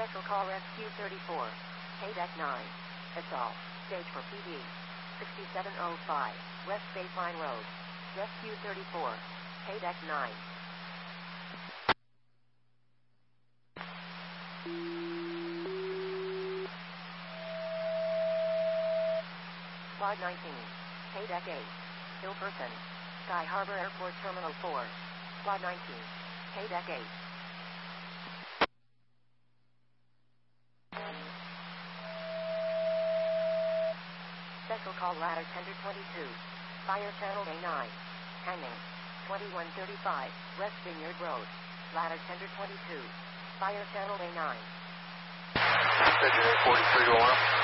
Special call Rescue 34. Paydeck 9. Assault. Stage for PD. 6705. West Baseline Road. Rescue 34. Paydeck 9. Squad 19. Paydeck 8. Ill person. Sky Harbor Airport Terminal 4. Squad 19. Paydeck 8. Special call ladder tender 22. Fire channel A9. Hanging. 2135. West Vineyard Road. Ladder tender 22. Fire channel A9. February 43 alarm.